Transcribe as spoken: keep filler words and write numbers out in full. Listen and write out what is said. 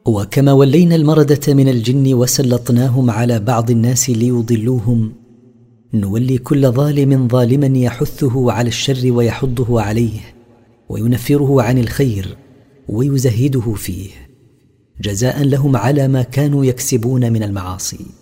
وكما ولينا المردة من الجن وسلطناهم على بعض الناس ليضلوهم، نولي كل ظالم ظالما يحثه على الشر ويحضه عليه وينفره عن الخير ويزهده فيه، جزاء لهم على ما كانوا يكسبون من المعاصي.